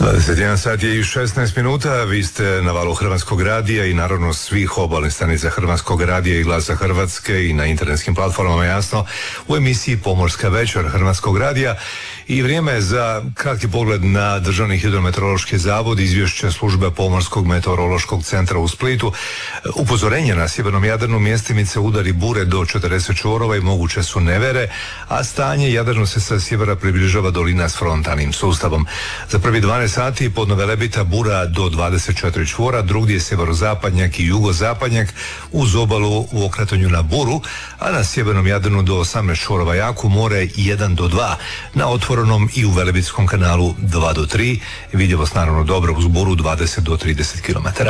21 sat je i 16 minuta, vi ste na valu Hrvatskog radija i naravno svih obalnih stanica Hrvatskog radija i Glasa Hrvatske i na internetskim platformama, jasno, u emisiji Pomorska večer Hrvatskog radija. I vrijeme je za kratki pogled na Državni hidrometeorološki zavod, izvješće službe Pomorskog meteorološkog centra u Splitu. Upozorenje na sjevernom Jadranu, mjestimice udari bure do 40 čvorova i moguće su nevere, a stanje Jadranu se sa sjevera približava dolina s frontalnim sustavom. Za prvi 12 sati pod Velebita bura do 24 čvora, drugdje sjeverozapadnjak i jugozapadnjak uz obalu u okretanju na buru, a na sjevernom Jadranu do 18 čvorova jako, more 1 do 2, na otvorenom i u Velebitskom kanalu 2 do 3, vidljivost naravno dobro uz buru 20 do 30 km.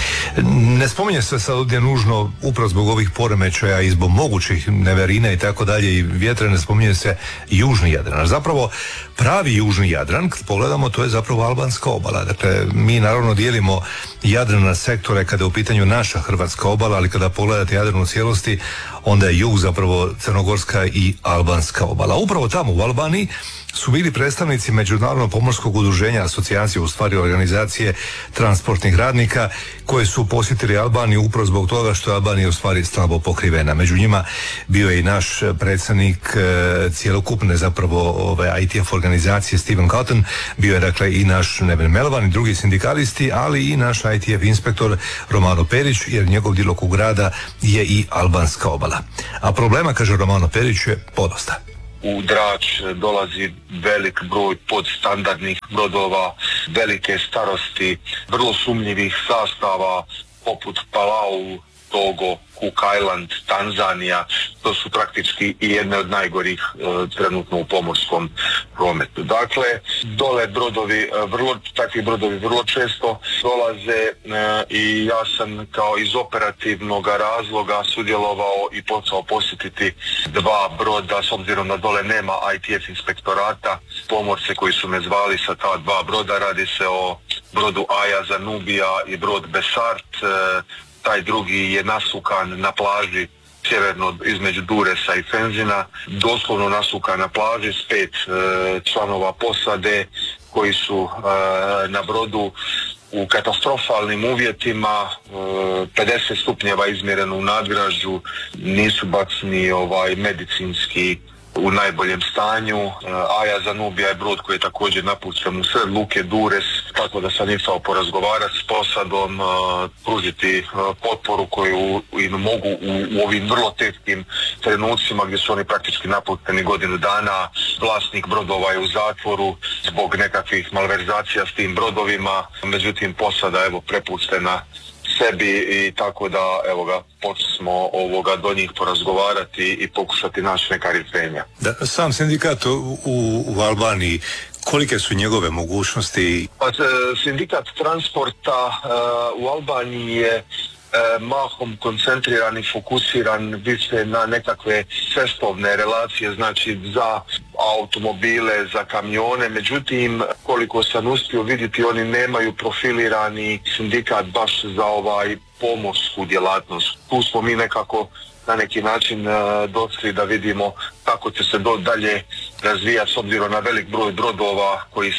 Ne spominje se sad ovdje nužno upravo zbog ovih poremećaja i zbog mogućih neverina i tako dalje i vjetra, ne spominje se južni Jadran. Zapravo pravi južni Jadran, kad pogledamo, to je zapravo albanska obala. Dakle, mi naravno dijelimo Jadran na sektore kada je u pitanju naša hrvatska obala, ali kada pogledate Jadran u cijelosti, onda je jug zapravo crnogorska i albanska obala. Upravo tamo u Albaniji su bili predstavnici Međunarodnog pomorskog udruženja, asocijacije, u stvari organizacije transportnih radnika, koji su posjetili Albaniju upravo zbog toga što je Albanija u stvari slabo pokrivena. Među njima bio je i naš predsjednik cjelokupne zapravo ITF organizacije Steven Cotton, bio je dakle i naš Neven Melvan i drugi sindikalisti, ali i naš ITF inspektor Romano Perić, jer njegov djelokrug rada je i albanska obala. A problema, kaže Romano Perić, je podosta. U Drač dolazi velik broj podstandardnih brodova, velike starosti, vrlo sumnjivih sastava poput Palau, Togo, Cook Island, Tanzanija. To su praktički i jedne od najgorih trenutno u pomorskom prometu. Dakle, dole takvi brodovi vrlo često dolaze i ja sam kao iz operativnog razloga sudjelovao i počeo posjetiti 2 broda, s obzirom da dole nema ITF inspektorata. Pomorce koji su me zvali sa ta 2 broda, radi se o brodu Aja Zanubija i brod Besart. Taj drugi je nasukan na plaži sjeverno između Duresa i Fenzina, doslovno nasukan na plaži s 5 članova posade koji su na brodu u katastrofalnim uvjetima, 50 stupnjeva izmjereno u nadgražu, nisu baš ni medicinski u najboljem stanju. Aja Zanubija je brod koji je također napušten u sred luke Dures, tako da sam išao porazgovarati s posadom, pružiti potporu koju im mogu u ovim vrlo teškim trenucima gdje su oni praktički napušteni godinu dana. Vlasnik brodova je u zatvoru zbog nekakvih malverzacija s tim brodovima, međutim posada je prepuštena sebi i tako da počeli smo do njih porazgovarati i pokušati naći neka rješenja. Sam sindikat u Albaniji, kolike su njegove mogućnosti? Sindikat transporta u Albaniji je mahom koncentriran i fokusiran više na nekakve cestovne relacije, znači za automobile, za kamione. Međutim, koliko sam uspio vidjeti, oni nemaju profilirani sindikat baš za pomorsku djelatnost. Tu smo mi nekako na neki način došli da vidimo kako će se dalje razvijati s obzirom na velik broj brodova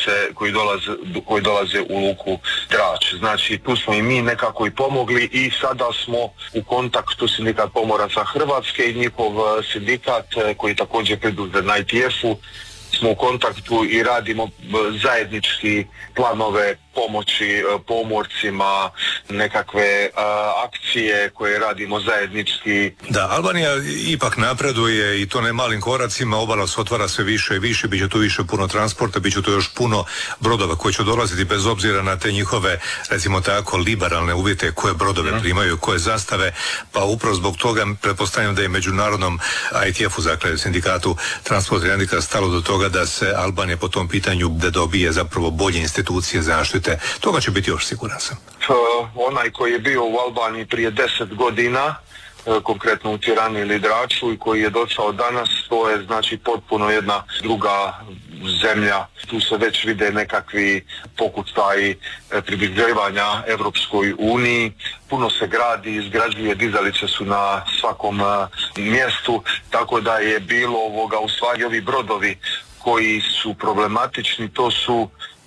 koji dolaze u luku Drač. Znači tu smo i mi nekako i pomogli i sada smo u kontaktu sindikat pomoraca Hrvatske i njihov sindikat koji je također pridružen na ITF-u. Smo u kontaktu i radimo zajednički planove pomoći pomorcima, nekakve akcije koje radimo zajednički. Da, Albanija ipak napreduje i to ne malim koracima, obala se otvara sve više i više, bit će tu više puno transporta, bit će tu još puno brodova koji će dolaziti bez obzira na te njihove, recimo tako, liberalne uvjete koje brodove primaju, koje zastave, pa upravo zbog toga pretpostavljam da je međunarodnom ITF-u, dakle sindikatu transporta radnika, stalo do toga da se Albanija po tom pitanju da dobije zapravo bolje institucije zaštite. Toga će biti još, siguran sam. Onaj koji je bio u Albaniji prije 10 godina, konkretno u Tirani ili Draču, i koji je došao danas, to je znači potpuno jedna druga zemlja. Tu se već vide nekakvi pokušaji približavanja Evropskoj uniji. Puno se gradi, izgrađuje, dizalice su na svakom mjestu, tako da je bilo u stvari ovi brodovi koji su problematični, to su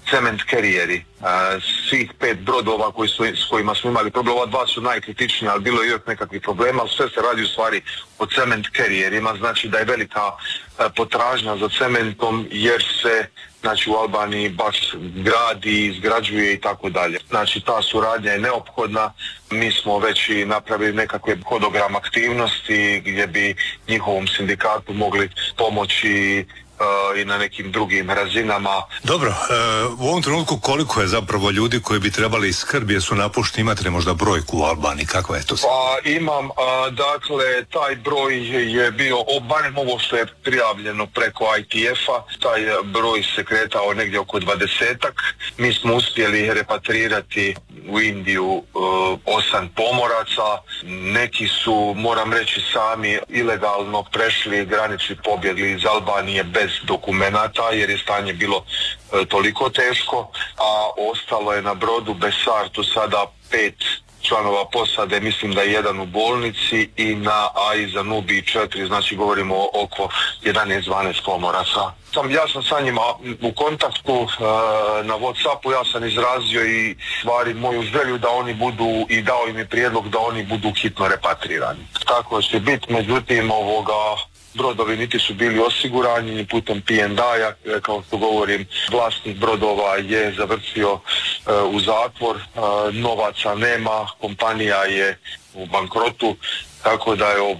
cement kerijeri. Svih 5 brodova s kojima smo imali problem, ova 2 su najkritičnija, ali bilo je još nekakvih problema, ali sve se radi u stvari o cement kerijerima, znači da je velika potražnja za cementom jer se u Albaniji baš gradi, izgrađuje i tako dalje. Znači ta suradnja je neophodna, mi smo već i napravili nekakve hodogram aktivnosti gdje bi njihovom sindikatu mogli pomoći i na nekim drugim razinama. Dobro, u ovom trenutku koliko je zapravo ljudi koji bi trebali skrb, jesu napušteni, imate li možda brojku u Albaniji, kakva je to? Pa imam, dakle, taj broj je bio, barem ovo što je prijavljeno preko ITF-a, taj broj se kretao negdje oko 20-ak. Mi smo uspjeli repatrirati u Indiju 8 pomoraca, neki su, moram reći, sami ilegalno prešli granicu i pobjegli iz Albanije bez dokumenata jer je stanje bilo toliko teško, a ostalo je na brodu Besartu sada 5 članova posade, mislim da je jedan u bolnici i na Aiza Nubi 4, znači govorimo oko 11-12 pomoraca. Ja sam sa njima u kontaktu na WhatsAppu, ja sam izrazio i stvari moju želju da oni budu i dao im je prijedlog da oni budu hitno repatrirani. Tako će biti, međutim brodovi niti su bili osigurani ni putem P&I-a, kao što govorim, vlasnik brodova je završio u zatvor, novaca nema, kompanija je u bankrotu, tako da je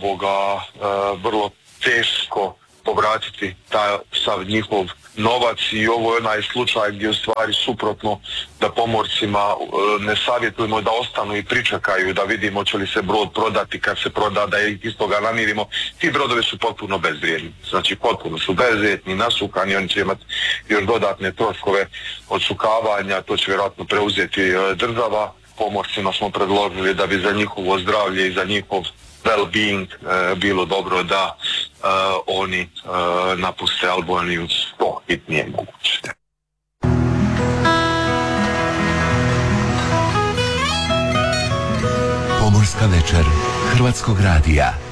vrlo teško povratiti taj sav njihov novac i ovo je onaj slučaj gdje u stvari suprotno da pomorcima ne savjetujemo da ostanu i pričekaju da vidimo će li se brod prodati, kad se proda da ih iz toga namirimo. Ti brodovi su potpuno bezvrijedni, znači potpuno su bezvrijedni, nasukani, oni će imati još dodatne troškove odsukavanja, to će vjerojatno preuzeti država. Pomorcima smo predložili da bi za njihovo zdravlje i za njihov well-being bilo dobro da oni napuste Albaniju što hitnije moguće. Pomorska večer Hrvatskog radija.